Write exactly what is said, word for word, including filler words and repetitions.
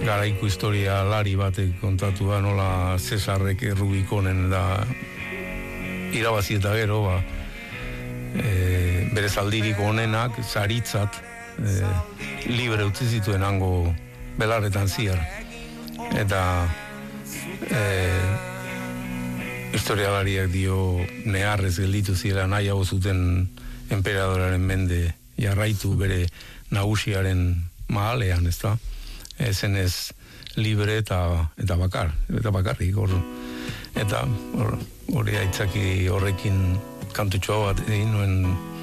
garaiko historia lari batek kontatua nola Cesarrek Rubikonen da irabazi eta gero ba, e, bere zaldirik onenak saritzat e, libre utzi zituen hango belarretan ziar eta e, historialariak dio neharrez gelditu zira nahiago zuten enperadoraren mende jarraitu bere nagusiaren mahalean, ez da? Ezen ez libre eta, eta bakar, eta bakarrik hor. Eta hori aitzaki horrekin kantutxoa bat egin nuen